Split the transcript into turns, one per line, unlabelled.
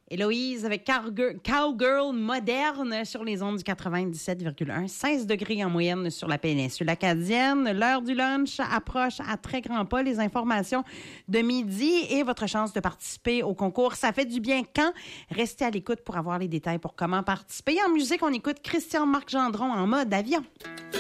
Héloïse avec Cowgirl moderne sur les ondes du 97,1. 16 degrés en moyenne sur la péninsule acadienne. L'heure du lunch approche à très grands pas. Les informations de midi et votre chance de participer au concours. Ça fait du bien quand? Restez à l'écoute pour avoir les détails pour comment participer. En musique, on écoute Christian-Marc Gendron en mode avion.